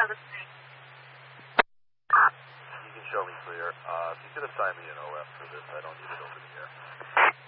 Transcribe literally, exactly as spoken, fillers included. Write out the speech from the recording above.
I'm listening. You can show me clear. Uh, if you could assign me an O F for this, I don't need it over the air.